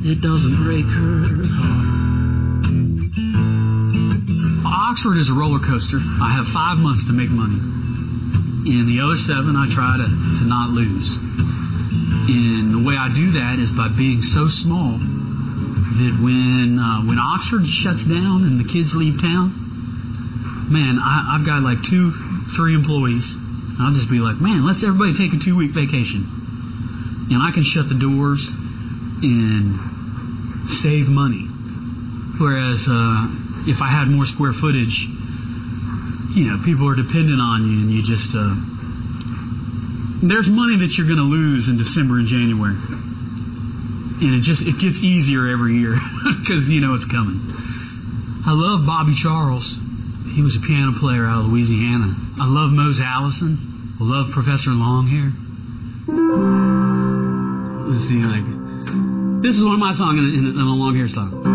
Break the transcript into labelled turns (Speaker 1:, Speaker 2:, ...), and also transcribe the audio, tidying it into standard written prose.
Speaker 1: it doesn't break her heart. Oxford is a roller coaster. I have 5 months to make money. In the 07, I try to not lose. And the way I do that is by being so small that when Oxford shuts down and the kids leave town, man, I've got like 2-3 employees. I'll just be like, man, let's everybody take a 2-week vacation. And I can shut the doors and save money. Whereas if I had more square footage, people are dependent on you, and you just there's money that you're going to lose in December and January, and it gets easier every year because it's coming. I love Bobby Charles. He was a piano player out of Louisiana. I love Mose Allison. I love Professor Longhair. Let's see, this is one of my songs in a Longhair style.